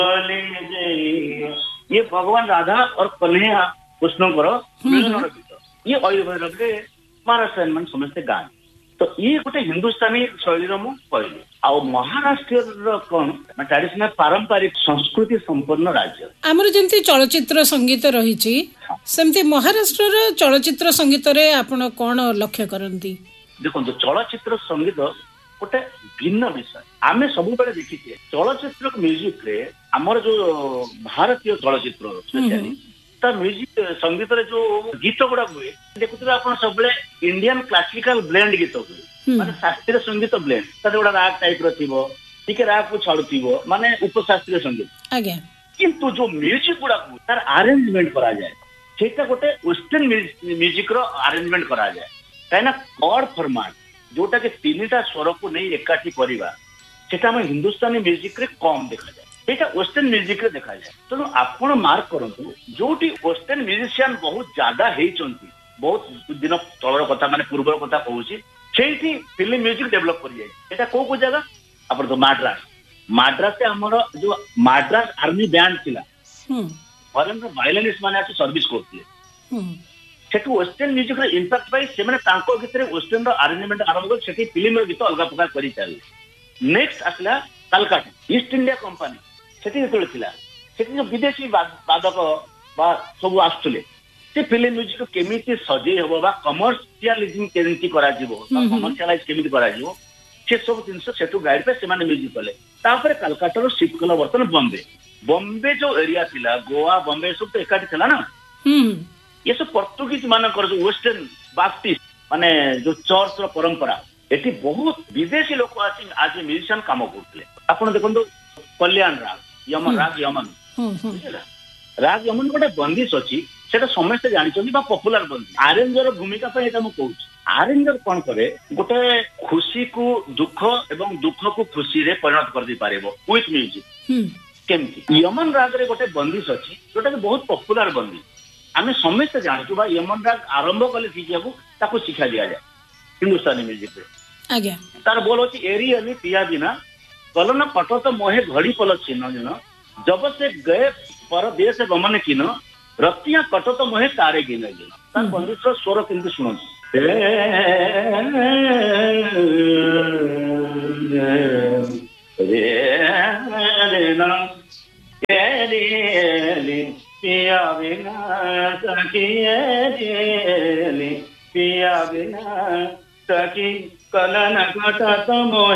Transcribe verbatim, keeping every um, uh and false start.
ये भगवान राधा और कन्हैया कृष्णଙ୍କର ମିଳନର ଗୀତ ये ଅଇର ଭୈରବରେ महाराष्ट्र मान समस्ते गान तो ये गोटे हिंदुस्तानी शैलीर मु कहली आ महाराष्ट्र कौन ट्रेडिशनल पारंपरिक संस्कृति संपन्न राज्य आमर जमती चलचित्र संगीत रही सेमती महाराष्ट्र चलचित्र संगीत रे आपण कौन लक्ष्य करती देखो चलचित्र संगीत गोटे भिन्न विषय आमे सब बेले देखिए चलचित्र म्यूजिक रे आमर जो भारतीय चलचित्र स्पेशली ता म्यूजिक संगीत रे जो गीत गुड़ा हुए देखुते आप सब इंडियन क्लासिकल ब्लेंड गीत हुए माने शास्त्रीय संगीत ब्लेंड ताते गोटा राग टाइप रो थिबो टिके राग को छाड़ुथिबो माने उपशास्त्रीय संगीत आज्ञा किंतु जो म्यूजिक गुड़ा तार अरेंजमेंट करा जाए सेटा गोटे वेस्टर्न म्यूजिक रो अरेंजमेंट करा जाए काइना कॉर्ड फॉर्मेट जोटा के तीनटा स्वर को नहीं एकाठी करवा सेटा हम हिंदुस्तानी म्यूजिक रे कम देखा जाए एटा वेस्टर्न म्यूजिक रे देखा जाए तेणु आपण मार्क करंतु जोटी वेस्टर्न म्यूजिशियन बहुत ज्यादा हेचंती बहुत दिन तलर कथा माने पूर्वर कथा कहूची सेठी फिल्म म्यूजिक डेवलप कर जाए एटा को को जगह आपण तो माड्रास माड्रास से हमर जो माड्रास आर्मी बैंड थिला हम फॉरेन रो वायलिनिस्ट माने आसी सर्विस करथिले हम सेठू वेस्टर्न म्यूजिक रे इंपैक्ट पाई से माने तांको भितरे वेस्टर्न रो अरेंजमेंट आरंभ कर सेठी फिल्म रो गीत अलग प्रकार करि चाले नेक्स्ट आसला कलकत्ता ईस्ट इंडिया कंपनी सेठी जेतले थिला सेठी जो विदेशी वादक बा सब आसुले से फिल्म म्यूजिक को केमिति सजे हबो बा कमर्शियलिज्म केमिति करा जिवो कमर्शियलाइज केमिति करा जिवो से सब जिंस सेठू गाइड पे से माने म्यूजिक कले तापर कलकत्ता रो शिफ्ट कला वर्तन बॉम्बे बॉम्बे जो एरिया थिला गोवा बॉम्बे सब तो एकाठी थिला ना हम ये सब पोर्तुगीज मानकर जो वेस्टर्न बाप्टिस्ट माने जो चर्च रो परंपरा एटी बहुत विदेशी लोक आसी आज म्यूजिशियन काम करथले आपण देखंतु कल्याण राग यमन राग यमन राग यमन गोटे बंदिश अछि सेटा समस्त जानिछन्ती बा पॉपुलर बंदिश अरेंजर भूमिका पे एटा मु कहूछि अरेंजर कोन करे गोटे खुशी को दुख एवं दुख को खुशी रे परिणत कर दी पारेबो विथ म्यूजिक केमती यमन राग रे गोटे बंदिश अछि जोटा के बहुत पॉपुलर बंदिश आमे समस्त जानिछु बा यमन राग आरंभ कले शिखियाबू ताको शिक्षा दिया जाए हिंदुस्तानी म्यूजिक रे आज्ञा तार बोल होची एरी अली पिया बिना कलन पट तो मोहे घड़ी पल चिन्ह जिन जब से गए पर देश गमन किन रतिया कट तो मोहे तारे गिन गिन तार बंदिश स्वर किंतु सुनो पिया बिना सखिए पिया बिना सखी कलन घटा तो